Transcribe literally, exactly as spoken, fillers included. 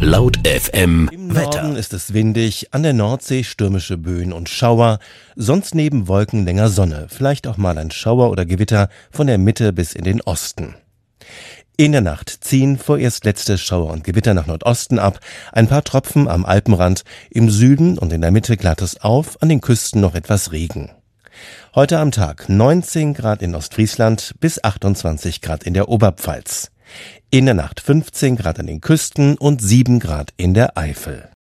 Laut F M Im Wetter. Norden ist es windig, an der Nordsee stürmische Böen und Schauer, sonst neben Wolken länger Sonne, vielleicht auch mal ein Schauer oder Gewitter von der Mitte bis in den Osten. In der Nacht ziehen vorerst letzte Schauer und Gewitter nach Nordosten ab, ein paar Tropfen am Alpenrand, im Süden und in der Mitte glattes auf, an den Küsten noch etwas Regen. Heute am Tag neunzehn Grad in Ostfriesland bis achtundzwanzig Grad in der Oberpfalz. In der Nacht fünfzehn Grad an den Küsten und sieben Grad in der Eifel.